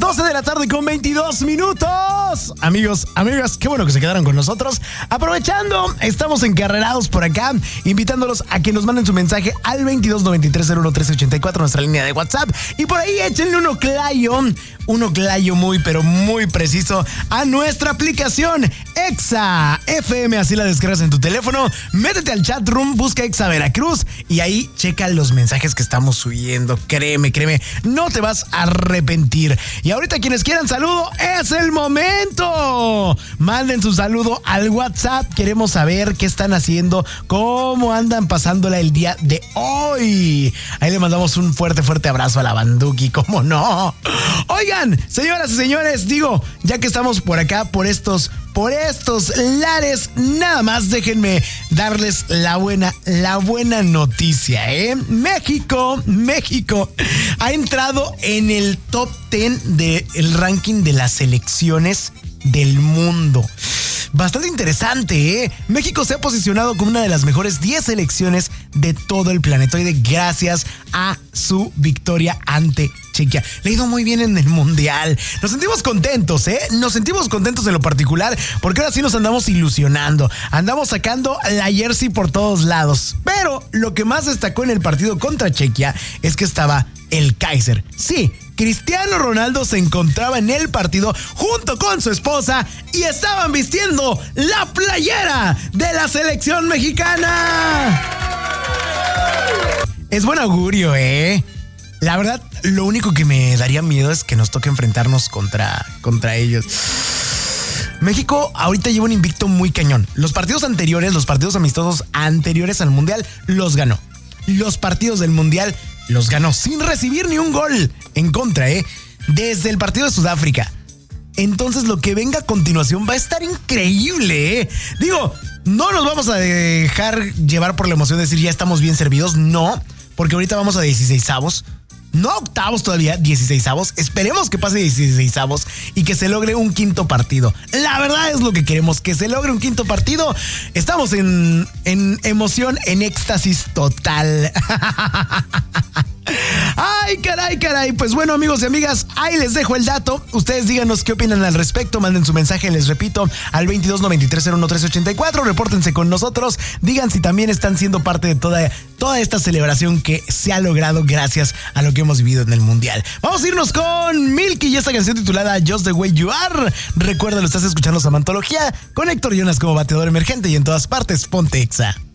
12 de la tarde con 22 minutos. Amigos, amigas, qué bueno que se quedaron con nosotros. Aprovechando, estamos encarrerados por acá, invitándolos a que nos manden su mensaje al 2293-01-1384, nuestra línea de WhatsApp. Y por ahí échenle un oclayo muy, pero muy preciso a nuestra aplicación Exa FM. Así la descargas en tu teléfono. Métete al chat room, busca Exa Veracruz y ahí checa los mensajes que estamos subiendo. Créeme, no te vas a arrepentir. Y ahorita quienes quieran saludo, es el momento. Manden su saludo al WhatsApp. Queremos saber qué están haciendo, cómo andan pasándola el día de hoy. Ahí le mandamos un fuerte abrazo a la Banduki, ¿cómo no? Oigan, señoras y señores, ya que estamos por acá, por estos lares, nada más déjenme darles la buena noticia, México ha entrado en el top 10 del ranking de las selecciones del mundo. Bastante interesante, México se ha posicionado como una de las mejores 10 selecciones de todo el planetoide gracias a su victoria ante Chequia. Le ha ido muy bien en el Mundial. Nos sentimos contentos, Nos sentimos contentos en lo particular porque ahora sí nos andamos ilusionando. Andamos sacando la jersey por todos lados. Pero lo que más destacó en el partido contra Chequia es que estaba el Kaiser. Sí, Cristiano Ronaldo se encontraba en el partido junto con su esposa y estaban vistiendo la playera de la selección mexicana. Es buen augurio, La verdad, lo único que me daría miedo es que nos toque enfrentarnos contra ellos. México ahorita lleva un invicto muy cañón. Los partidos amistosos anteriores al Mundial los ganó. Los partidos del Mundial los ganó sin recibir ni un gol en contra, desde el partido de Sudáfrica. Entonces lo que venga a continuación va a estar increíble, no nos vamos a dejar llevar por la emoción de decir ya estamos bien servidos, no, porque ahorita vamos a 16avos. No octavos todavía, 16avos. Esperemos que pase 16avos y que se logre un quinto partido. La verdad es lo que queremos, que se logre un quinto partido. Estamos en emoción, en éxtasis total. Ay, caray. Pues bueno, amigos y amigas, ahí les dejo el dato. Ustedes díganos qué opinan al respecto. Manden su mensaje, les repito, al 2293-01-1384. Repórtense con nosotros. Digan si también están siendo parte de toda esta celebración que se ha logrado gracias a lo que hemos vivido en el Mundial. Vamos a irnos con Milky y esta canción titulada Just the Way You Are. Recuerda, lo estás escuchando Samantología con Héctor Jonas como bateador emergente y en todas partes, ponte Exa.